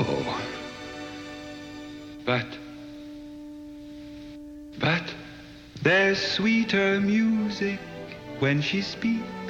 Oh. But there's sweeter music when she speaks.